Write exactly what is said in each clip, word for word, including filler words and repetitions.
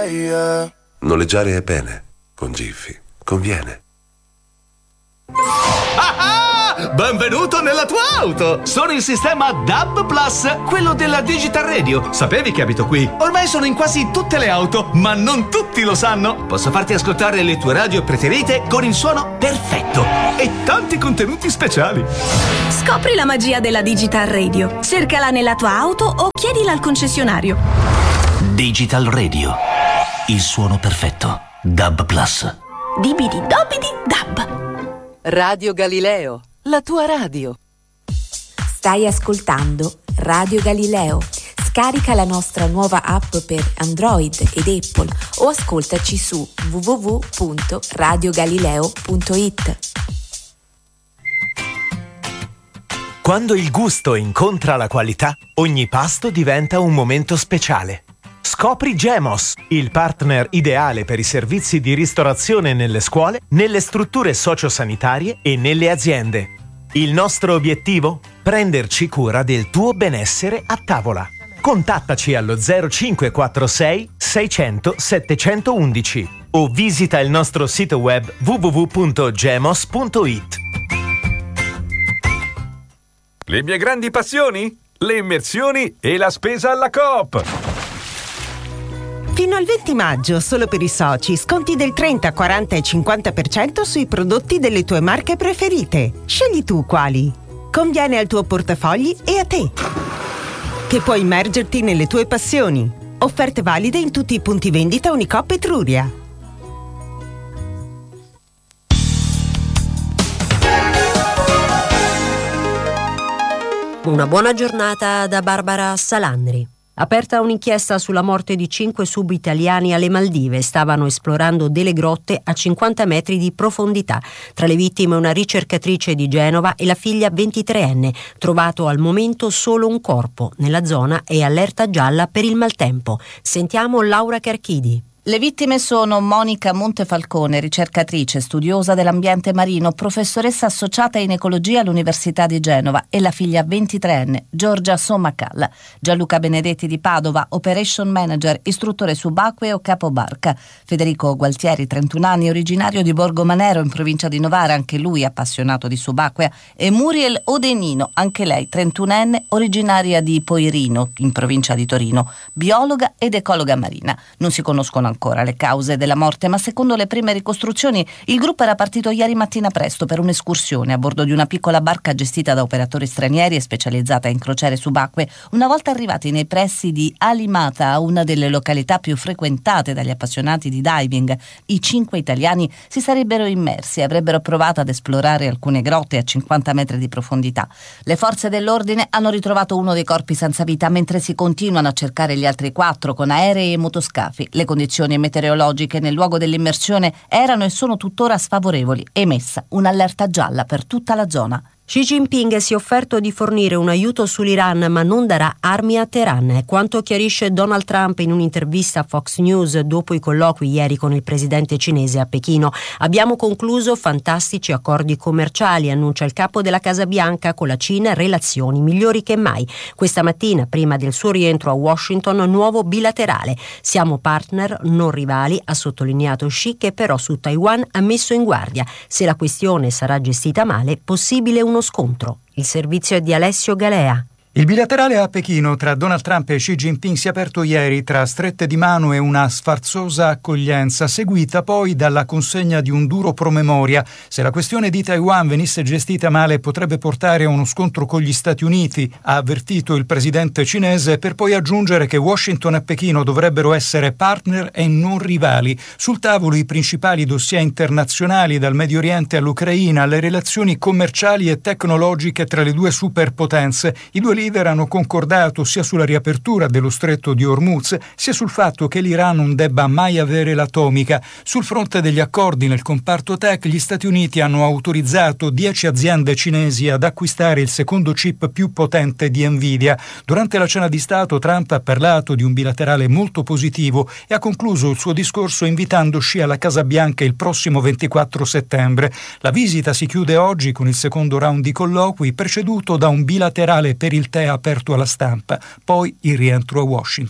yeah. Noleggiare è bene, con Jiffy conviene. Benvenuto nella tua auto! Sono il sistema D A B Plus, quello della Digital Radio. Sapevi che abito qui? Ormai sono in quasi tutte le auto, ma non tutti lo sanno. Posso farti ascoltare le tue radio preferite con il suono perfetto e tanti contenuti speciali. Scopri la magia della Digital Radio. Cercala nella tua auto o chiedila al concessionario. Digital Radio. Il suono perfetto. D A B Plus. Dibidi dobidi dab. Radio Galileo, la tua radio. Stai ascoltando Radio Galileo. Scarica la nostra nuova app per Android ed Apple o ascoltaci su w w w punto radio galileo punto i t. Quando il gusto incontra la qualità, ogni pasto diventa un momento speciale. Scopri Gemos, il partner ideale per i servizi di ristorazione nelle scuole, nelle strutture sociosanitarie e nelle aziende. Il nostro obiettivo? Prenderci cura del tuo benessere a tavola. Contattaci allo zero cinque quattro sei seicento settecentoudici o visita il nostro sito web w w w punto gemos punto i t. Le mie grandi passioni? Le immersioni e la spesa alla Coop. Fino al venti maggio, solo per i soci, sconti del trenta, quaranta e cinquanta per cento sui prodotti delle tue marche preferite. Scegli tu quali. Conviene al tuo portafogli e a te, che puoi immergerti nelle tue passioni. Offerte valide in tutti i punti vendita Unicoop Etruria. Una buona giornata da Barbara Salandri. Aperta un'inchiesta sulla morte di cinque sub-italiani alle Maldive. Stavano esplorando delle grotte a cinquanta metri di profondità. Tra le vittime una ricercatrice di Genova e la figlia ventitreenne. Trovato al momento solo un corpo. Nella zona è allerta gialla per il maltempo. Sentiamo Laura Carchidi. Le vittime sono Monica Montefalcone, ricercatrice, studiosa dell'ambiente marino, professoressa associata in ecologia all'Università di Genova, e la figlia ventitreenne, Giorgia Somacalla. Gianluca Benedetti di Padova, operation manager, istruttore subacqueo capobarca. Federico Gualtieri, trentuno anni, originario di Borgo Manero in provincia di Novara, anche lui appassionato di subacquea. E Muriel Odenino, anche lei trentunenne, originaria di Poirino in provincia di Torino, biologa ed ecologa marina. Non si conoscono ancora le cause della morte, ma secondo le prime ricostruzioni il gruppo era partito ieri mattina presto per un'escursione a bordo di una piccola barca gestita da operatori stranieri e specializzata in crociere subacquee. Una volta arrivati nei pressi di Alimata, una delle località più frequentate dagli appassionati di diving, i cinque italiani si sarebbero immersi e avrebbero provato ad esplorare alcune grotte a cinquanta metri di profondità. Le forze dell'ordine hanno ritrovato uno dei corpi senza vita, mentre si continuano a cercare gli altri quattro con aerei e motoscafi. Le condizioni meteorologiche nel luogo dell'immersione erano e sono tuttora sfavorevoli, emessa un'allerta gialla per tutta la zona. Xi Jinping si è offerto di fornire un aiuto sull'Iran, ma non darà armi a Teheran. È quanto chiarisce Donald Trump in un'intervista a Fox News dopo i colloqui ieri con il presidente cinese a Pechino. Abbiamo concluso fantastici accordi commerciali, annuncia il capo della Casa Bianca. Con la Cina relazioni migliori che mai. Questa mattina, prima del suo rientro a Washington, nuovo bilaterale. Siamo partner, non rivali, ha sottolineato Xi, che però su Taiwan ha messo in guardia. Se la questione sarà gestita male, possibile uno scontro. Il servizio è di Alessio Galea. Il bilaterale a Pechino tra Donald Trump e Xi Jinping si è aperto ieri tra strette di mano e una sfarzosa accoglienza, seguita poi dalla consegna di un duro promemoria. Se la questione di Taiwan venisse gestita male potrebbe portare a uno scontro con gli Stati Uniti, ha avvertito il presidente cinese, per poi aggiungere che Washington e Pechino dovrebbero essere partner e non rivali. Sul tavolo i principali dossier internazionali, dal Medio Oriente all'Ucraina, alle relazioni commerciali e tecnologiche tra le due superpotenze. I due leader hanno concordato sia sulla riapertura dello stretto di Hormuz, sia sul fatto che l'Iran non debba mai avere l'atomica. Sul fronte degli accordi nel comparto tech, gli Stati Uniti hanno autorizzato dieci aziende cinesi ad acquistare il secondo chip più potente di Nvidia. Durante la cena di Stato, Trump ha parlato di un bilaterale molto positivo e ha concluso il suo discorso invitando Xi alla Casa Bianca il prossimo ventiquattro settembre. La visita si chiude oggi con il secondo round di colloqui, preceduto da un bilaterale per il tè aperto alla stampa, poi il rientro a Washington.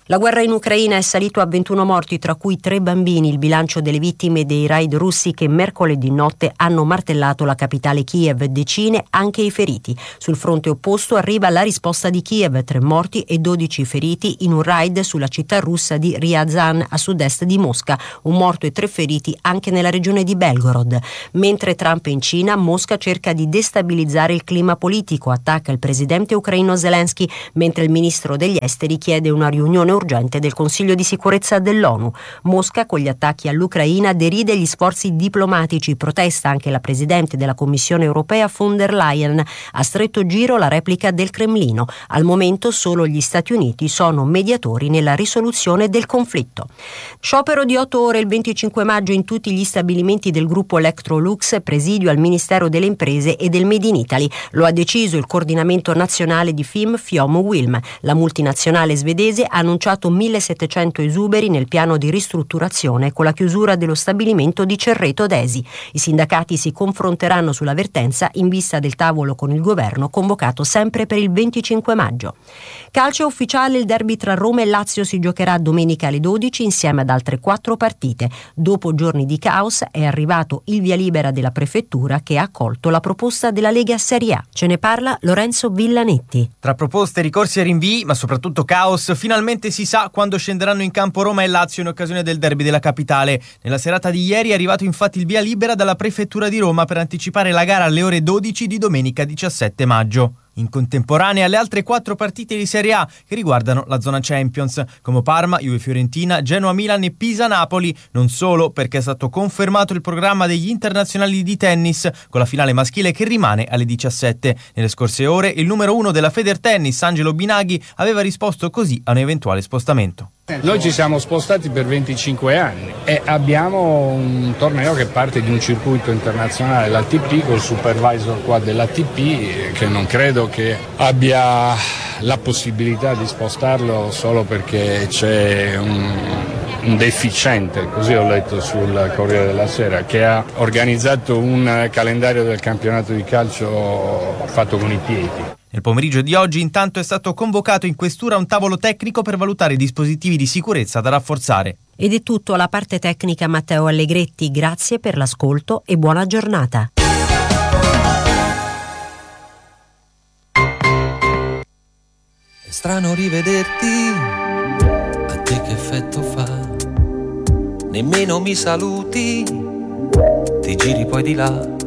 La guerra in Ucraina è salito a ventuno morti, tra cui tre bambini, il bilancio delle vittime dei raid russi che mercoledì notte hanno martellato la capitale Kiev, decine anche i feriti. Sul fronte opposto arriva la risposta di Kiev, tre morti e dodici feriti in un raid sulla città russa di Ryazan a sud-est di Mosca, un morto e tre feriti anche nella regione di Belgorod. Mentre Trump è in Cina, Mosca cerca di destabilizzare il clima politico, attacca il presidente ucraino Zelensky, mentre il ministro degli esteri chiede una riunione urgente del Consiglio di sicurezza dell'ONU. Mosca, con gli attacchi all'Ucraina, deride gli sforzi diplomatici, protesta anche la presidente della Commissione europea von der Leyen. A stretto giro la replica del Cremlino. Al momento solo gli Stati Uniti sono mediatori nella risoluzione del conflitto. Sciopero di otto ore il venticinque maggio in tutti gli stabilimenti del gruppo Electrolux, presidio al Ministero delle Imprese e del Made in Italy. Lo ha deciso il coordinamento nazionale di F I M F I O M Wilm. La multinazionale svedese ha annunciato millesettecento esuberi nel piano di ristrutturazione con la chiusura dello stabilimento di Cerreto d'Esi. I sindacati si confronteranno sulla vertenza in vista del tavolo con il governo convocato sempre per il venticinque maggio. Calcio ufficiale, il derby tra Roma e Lazio si giocherà domenica alle dodici insieme ad altre quattro partite. Dopo giorni di caos è arrivato il via libera della prefettura che ha accolto la proposta della Lega Serie A. Ce ne parla Lorenzo Villanetti. Tra proposte, ricorsi e rinvii, ma soprattutto caos, finalmente si sa quando scenderanno in campo Roma e Lazio in occasione del derby della capitale. Nella serata di ieri è arrivato infatti il via libera dalla prefettura di Roma per anticipare la gara alle ore dodici di domenica diciassette maggio. In contemporanea alle altre quattro partite di Serie A che riguardano la zona Champions, come Parma, Juve Fiorentina, Genoa Milan e Pisa Napoli. Non solo, perché è stato confermato il programma degli internazionali di tennis, con la finale maschile che rimane alle diciassette. Nelle scorse ore il numero uno della Federtennis, Angelo Binaghi, aveva risposto così a un eventuale spostamento. Noi ci siamo spostati per venticinque anni e abbiamo un torneo che parte di un circuito internazionale, l'A T P, col supervisor qua dell'A T P, che non credo che abbia la possibilità di spostarlo solo perché c'è un, un deficiente, così ho letto sul Corriere della Sera, che ha organizzato un calendario del campionato di calcio fatto con i piedi. Nel pomeriggio di oggi intanto è stato convocato in questura un tavolo tecnico per valutare i dispositivi di sicurezza da rafforzare. Ed è tutto alla parte tecnica Matteo Allegretti, grazie per l'ascolto e buona giornata. È strano rivederti, a te che effetto fa? Nemmeno mi saluti, ti giri poi di là.